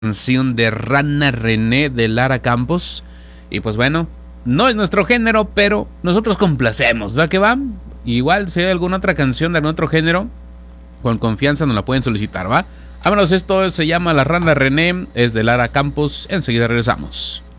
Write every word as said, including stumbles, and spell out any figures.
Canción de Rana René de Lara Campos. Y pues bueno, no es nuestro género, pero nosotros complacemos, ¿va que va? Igual si hay alguna otra canción de algún otro género, con confianza nos la pueden solicitar, ¿va? Vámonos, esto se llama La Rana René, es de Lara Campos. Enseguida regresamos.